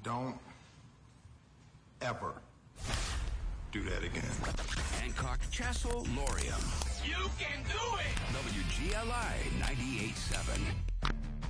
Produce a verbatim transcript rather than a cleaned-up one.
Don't ever do that again. Hancock Castle Lorium. You can do it!